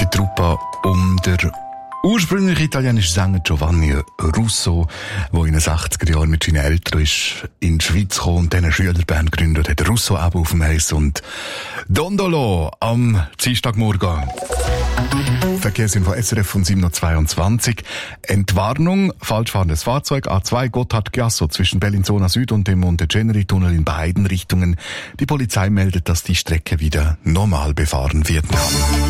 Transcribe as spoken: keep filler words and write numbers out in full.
der Truppe um der ursprüngliche italienische Sänger Giovanni Russo, der in den sechziger Jahren mit seinen Eltern ist in die Schweiz gekommen und dann eine Schülerband gegründet hat. Russo eben auf dem Eis und Dondolo am Dienstagmorgen. Verkehrsinfo S R F von sieben Uhr zweiundzwanzig. Entwarnung, falsch fahrendes Fahrzeug, A zwei Gotthard-Giasso zwischen Bellinzona Süd und dem Monte-Ceneri-Tunnel in beiden Richtungen. Die Polizei meldet, dass die Strecke wieder normal befahren werden kann.